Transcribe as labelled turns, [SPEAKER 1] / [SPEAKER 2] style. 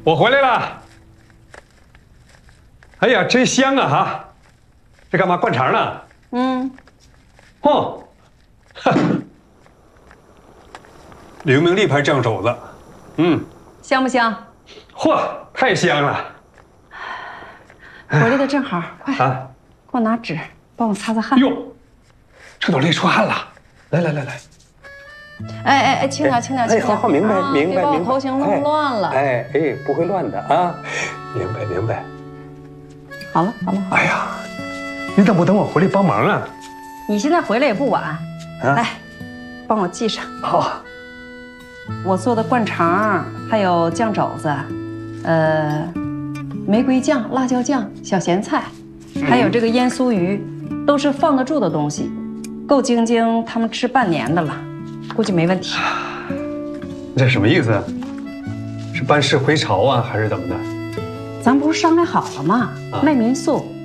[SPEAKER 1] 我回来了。哎呀，真香啊哈！这干嘛灌肠呢？
[SPEAKER 2] 嗯，
[SPEAKER 1] 哼，哈，刘明利牌酱肘子，
[SPEAKER 2] 香不香？
[SPEAKER 1] 嚯，太香了！
[SPEAKER 2] 回来的正好，快
[SPEAKER 1] 啊，
[SPEAKER 2] 给我拿纸，帮我擦擦汗。
[SPEAKER 1] 哟，这都累出汗了。来，
[SPEAKER 2] 哎，轻点，轻点，轻点。
[SPEAKER 1] 好，明白，
[SPEAKER 2] 别把我头型弄乱了。
[SPEAKER 1] 哎，不会乱的啊，明白。
[SPEAKER 2] 好了。
[SPEAKER 1] 哎呀，你怎么不等我回来帮忙啊？
[SPEAKER 2] 你现在回来也不晚，来，帮我记上。
[SPEAKER 1] 好，
[SPEAKER 2] 我做的灌肠，还有酱肘子，玫瑰酱、辣椒酱、小咸菜，还有这个腌酥鱼，都是放得住的东西，够晶晶他们吃半年的了，估计没问题。
[SPEAKER 1] 这什么意思？是班师回朝啊，还是怎么的？
[SPEAKER 2] 咱不是商量好了吗？卖民宿